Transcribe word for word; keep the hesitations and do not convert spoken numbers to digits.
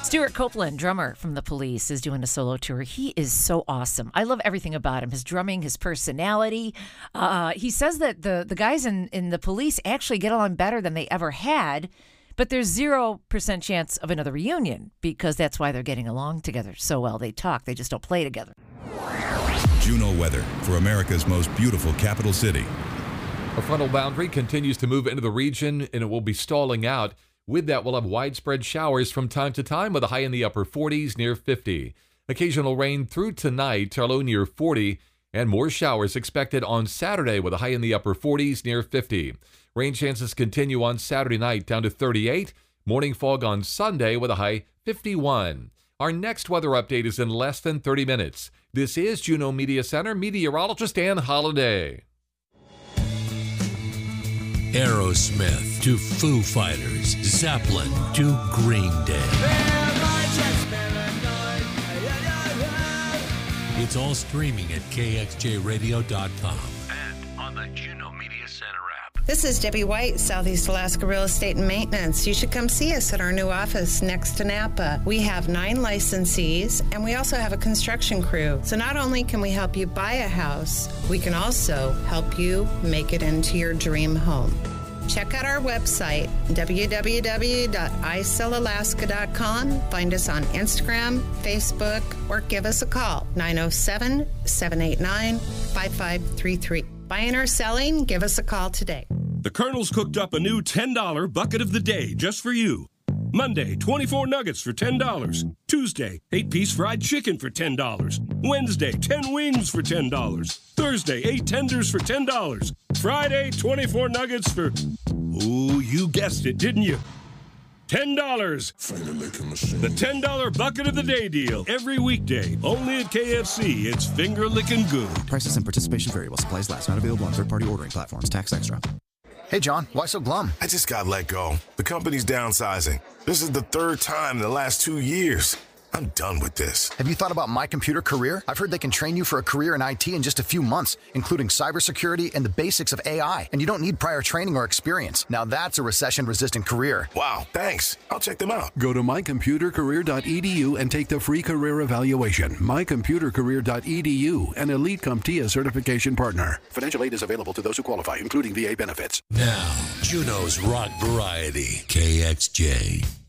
Stuart Copeland, drummer from The Police, is doing a solo tour. He is so awesome. I love everything about him. His drumming, his personality. Uh, he says that the, the guys in, in The Police actually get along better than they ever had, but there's zero percent chance of another reunion because that's why they're getting along together so well. They talk. They just don't play together. Juno weather for America's most beautiful capital city. A frontal boundary continues to move into the region, and it will be stalling out. With that, we'll have widespread showers from time to time with a high in the upper forties near fifty. Occasional rain through tonight, a low near forty, and more showers expected on Saturday with a high in the upper forties near fifty. Rain chances continue on Saturday night down to thirty-eight. Morning fog on Sunday with a high fifty-one. Our next weather update is in less than thirty minutes. This is Juneau Media Center meteorologist Ann Holiday. Aerosmith to Foo Fighters, Zeppelin to Green Day. It's all streaming at K X J radio dot com and on the Juneau Media Center app. This is Debbie White, Southeast Alaska Real Estate and Maintenance. You should come see us at our new office next to Napa. We have nine licensees, and we also have a construction crew. So not only can we help you buy a house, we can also help you make it into your dream home. Check out our website, w w w dot i sell alaska dot com. Find us on Instagram, Facebook, or give us a call, nine oh seven, seven eight nine, five five three three. Buying or selling, give us a call today. The Colonel's cooked up a new ten dollar bucket of the day just for you. Monday, twenty-four nuggets for ten dollars. Tuesday, eight-piece fried chicken for ten dollars. Wednesday, ten wings for ten dollars. Thursday, eight tenders for ten dollars. Friday, twenty-four nuggets for... Ooh, you guessed it, didn't you? ten dollars. The ten dollar bucket of the day deal. Every weekday. Only at K F C. It's finger-licking good. Prices and participation variable. Supplies last. Not available on third-party ordering platforms. Tax extra. Hey, John, why so glum? I just got let go. The company's downsizing. This is the third time in the last two years. I'm done with this. Have you thought about My Computer Career? I've heard they can train you for a career in I T in just a few months, including cybersecurity and the basics of A I. And you don't need prior training or experience. Now that's a recession-resistant career. Wow, thanks. I'll check them out. Go to my computer career dot e d u and take the free career evaluation. my computer career dot e d u, an Elite CompTIA certification partner. Financial aid is available to those who qualify, including V A benefits. Now, Juneau's Rock Variety, K X J.